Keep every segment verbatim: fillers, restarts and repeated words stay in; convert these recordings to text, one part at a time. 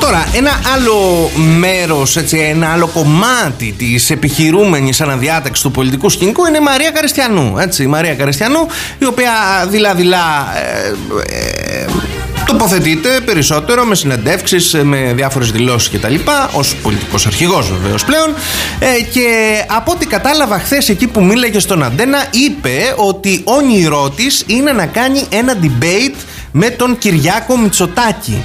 Τώρα, ένα άλλο μέρος, έτσι, ένα άλλο κομμάτι της επιχειρούμενης αναδιάταξης του πολιτικού σκηνικού είναι η Μαρία Καριστιανού. Έτσι, η Μαρία Καριστιανού, η οποία δειλά-δειλά ε, ε, τοποθετείται περισσότερο με συνεντεύξεις, με διάφορες δηλώσεις κτλ. Ως πολιτικός αρχηγός βεβαίως πλέον. Ε, και από ό,τι κατάλαβα χθες εκεί που μίλαγε στον Αντένα, είπε ότι όνειρό της είναι να κάνει ένα debate με τον Κυριάκο Μητσοτάκη.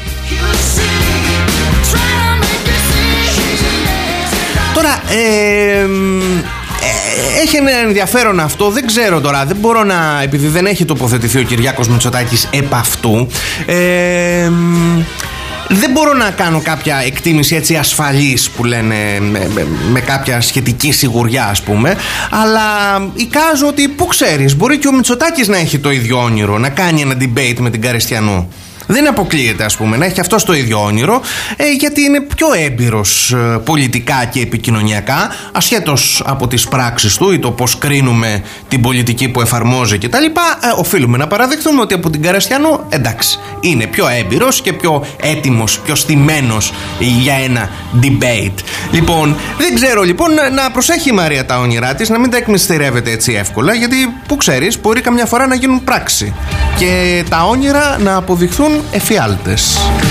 Τώρα, ε, έχει ένα ενδιαφέρον αυτό, δεν ξέρω τώρα, δεν μπορώ να, επειδή δεν έχει τοποθετηθεί ο Κυριάκος Μητσοτάκης επ' αυτού, ε, δεν μπορώ να κάνω κάποια εκτίμηση έτσι ασφαλής που λένε με, με, με κάποια σχετική σιγουριά, ας πούμε, αλλά εικάζω ότι, που ξέρεις, μπορεί και ο Μητσοτάκης να έχει το ίδιο όνειρο, να κάνει ένα debate με την Καριστιανού. Δεν αποκλείεται, ας πούμε, να έχει αυτό το ίδιο όνειρο, ε, γιατί είναι πιο έμπειρος ε, πολιτικά και επικοινωνιακά, ασχέτως από τις πράξεις του ή το πώς κρίνουμε την πολιτική που εφαρμόζει κτλ. Ε, οφείλουμε να παραδεχτούμε ότι από την Καραστιανού, εντάξει, είναι πιο έμπειρος και πιο έτοιμος, πιο στημένος για ένα debate. Λοιπόν, δεν ξέρω, λοιπόν, να προσέχει η Μαρία τα όνειρά της, να μην τα εκμυστηρεύεται έτσι εύκολα, γιατί, που ξέρεις, μπορεί καμιά φορά να γίνουν πράξη και τα όνειρα να αποδειχθούν εφιάλτες.